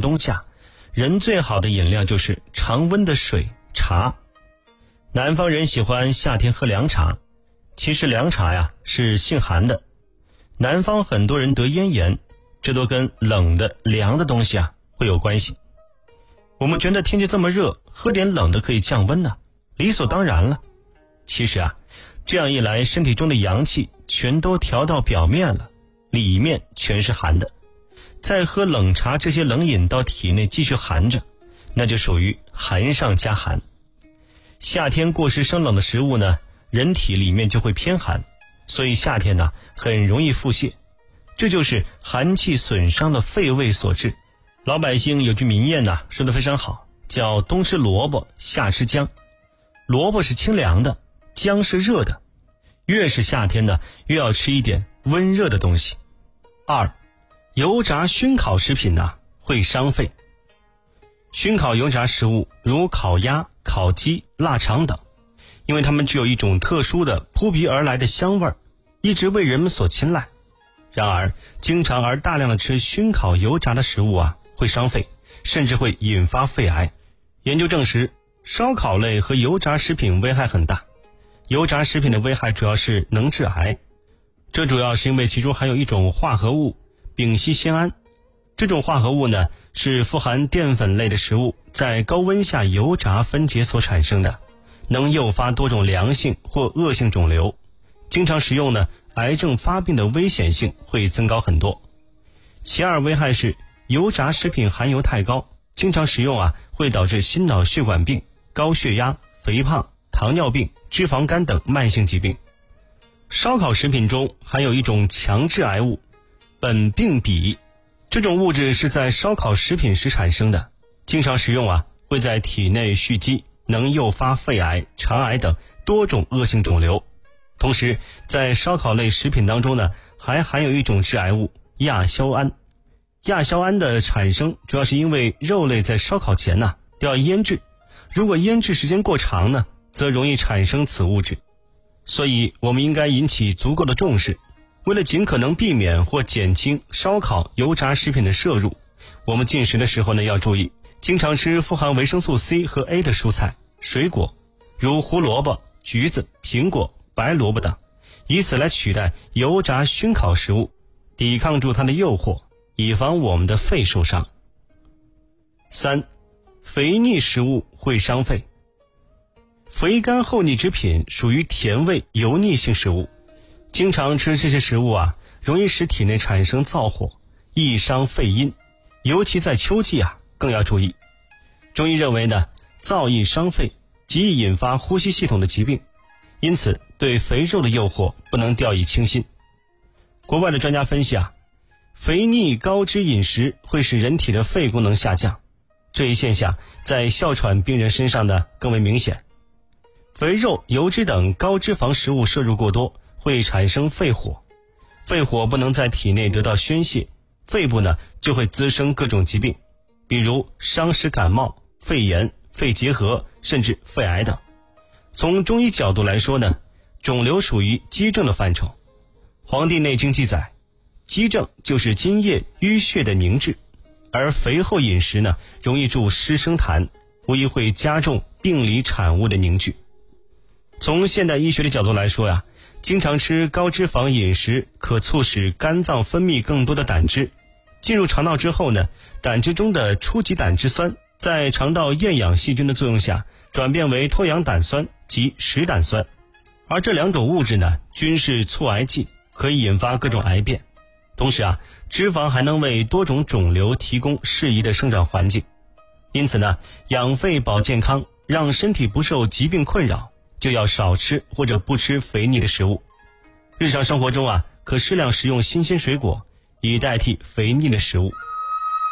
冬夏，人最好的饮料就是常温的水茶。南方人喜欢夏天喝凉茶，其实凉茶呀是性寒的。南方很多人得咽炎，这都跟冷的凉的东西会有关系。我们觉得天气这么热，喝点冷的可以降温呢，理所当然了。其实这样一来，身体中的阳气全都调到表面了，里面全是寒的。再喝冷茶，这些冷饮到体内继续寒着，那就属于寒上加寒。夏天过食生冷的食物呢，人体里面就会偏寒，所以夏天很容易腹泻，这就是寒气损伤了肺胃所致。老百姓有句名谚说得非常好，叫冬吃萝卜夏吃姜。萝卜是清凉的，姜是热的，越是夏天越要吃一点温热的东西。2. 油炸熏烤食品会伤肺。熏烤油炸食物如烤鸭、烤鸡、腊肠等，因为它们具有一种特殊的扑鼻而来的香味，一直为人们所青睐。然而经常而大量的吃熏烤油炸的食物会伤肺，甚至会引发肺癌。研究证实，烧烤类和油炸食品危害很大。油炸食品的危害主要是能致癌，这主要是因为其中含有一种化合物丙烯酰胺。这种化合物是富含淀粉类的食物在高温下油炸分解所产生的，能诱发多种良性或恶性肿瘤。经常食用癌症发病的危险性会增高很多。其2危害是油炸食品含油太高，经常食用会导致心脑血管病、高血压、肥胖、糖尿病、脂肪肝等慢性疾病。烧烤食品中含有一种强致癌物苯并芘，这种物质是在烧烤食品时产生的，经常食用会在体内蓄积，能诱发肺癌、肠癌等多种恶性肿瘤。同时在烧烤类食品当中还含有一种致癌物亚硝胺。亚硝胺的产生主要是因为肉类在烧烤前都要腌制，如果腌制时间过长则容易产生此物质。所以我们应该引起足够的重视，为了尽可能避免或减轻烧烤油炸食品的摄入，我们进食的时候要注意经常吃富含维生素 C 和 A 的蔬菜、水果，如胡萝卜、橘子、苹果、白萝卜等，以此来取代油炸熏烤食物，抵抗住它的诱惑，以防我们的肺受伤。3. 肥腻食物会伤肺。肥甘厚腻之品属于甜味油腻性食物，经常吃这些食物容易使体内产生燥火，易伤肺阴，尤其在秋季更要注意。中医认为燥易伤肺，极易引发呼吸系统的疾病，因此对肥肉的诱惑不能掉以轻心。国外的专家分析肥腻高脂饮食会使人体的肺功能下降，这一现象在哮喘病人身上更为明显。肥肉、油脂等高脂肪食物摄入过多会产生肺火，肺火不能在体内得到宣泄，肺部就会滋生各种疾病，比如伤食感冒、肺炎、肺结核，甚至肺癌等。从中医角度来说肿瘤属于积症的范畴。黄帝内经记载，积症就是津液淤血的凝滞，而肥厚饮食容易助湿生痰，无疑会加重病理产物的凝聚。从现代医学的角度来说经常吃高脂肪饮食可促使肝脏分泌更多的胆汁，进入肠道之后胆汁中的初级胆汁酸在肠道厌氧细菌的作用下转变为脱氧胆酸及食胆酸，而这2种物质均是促癌剂，可以引发各种癌变。同时脂肪还能为多种肿瘤提供适宜的生长环境。因此养肺保健康，让身体不受疾病困扰，就要少吃或者不吃肥腻的食物。日常生活中可适量食用新鲜水果，以代替肥腻的食物。